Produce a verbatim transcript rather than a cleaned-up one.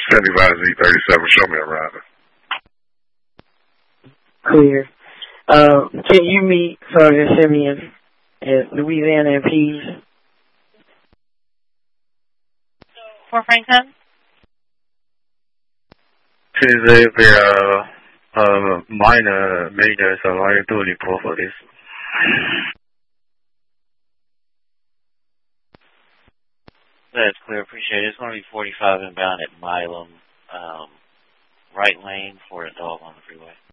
seventy-five Z thirty-seven, show me around. Clear. Uh, can you meet Sergeant Simeon at Louisiana and Pease? For Franklin? This is the uh, minor major liability report for this. That's clear. Appreciate it. It's going to be forty-five inbound at Milam, um, right lane for a dog on the freeway.